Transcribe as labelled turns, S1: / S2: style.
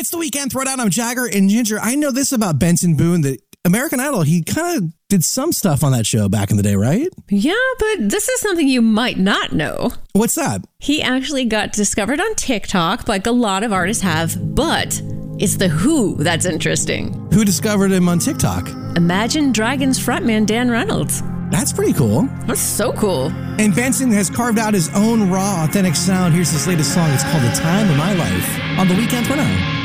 S1: It's the Weekend Throwdown. I'm Jagger and Ginger. I know this about Benson Boone, that American Idol, he kind of did some stuff on that show back in the day, right?
S2: Yeah, but this is something you might not know.
S1: What's that?
S2: He actually got discovered on TikTok, like a lot of artists have, but it's the Who that's interesting.
S1: Who discovered him on TikTok?
S2: Imagine Dragons frontman Dan Reynolds.
S1: That's pretty cool.
S2: That's so cool.
S1: And Benson has carved out his own raw, authentic sound. Here's his latest song. It's called The Time of My Life on the Weekend Throwdown.